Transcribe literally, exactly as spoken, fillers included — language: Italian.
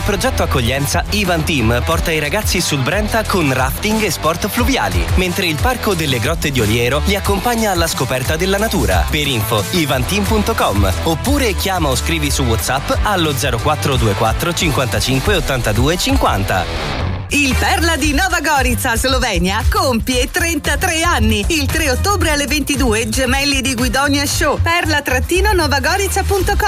progetto accoglienza Ivan Team porta i ragazzi sul Brenta con rafting e sport fluviali, mentre il Parco delle Grotte di Oliero li accompagna alla scoperta della natura. Per info ivanteam punto com oppure chiama o scrivi su WhatsApp allo zero quattro due quattro cinquantacinque ottantadue cinquanta. Il Perla di Nova Gorica, Slovenia, compie trentatré anni. Il tre ottobre alle ventidue, Gemelli di Guidonia Show. perla novagorica punto com